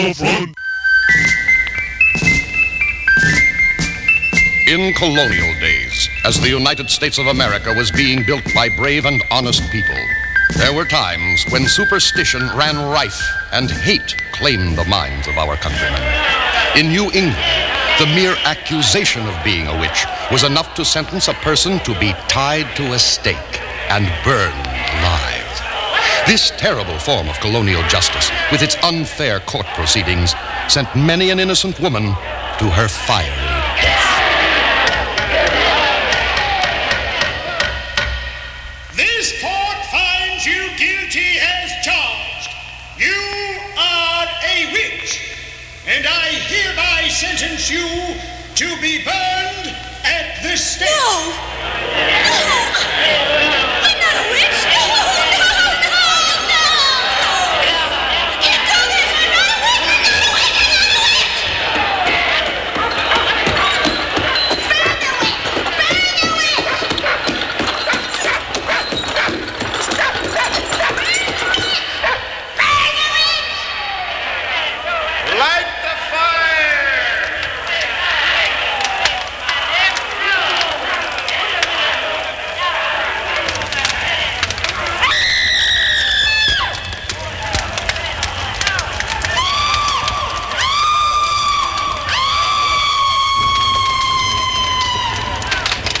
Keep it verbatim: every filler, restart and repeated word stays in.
the front. In colonial days, as the United States of America was being built by brave and honest people, there were times when superstition ran rife and hate claimed the minds of our countrymen. In New England, the mere accusation of being a witch was enough to sentence a person to be tied to a stake and burned alive. This terrible form of colonial justice, with its unfair court proceedings, sent many an innocent woman to her fiery death. This court finds you guilty as charged. You are a witch, and I hereby sentence you to be burned at the stake. No!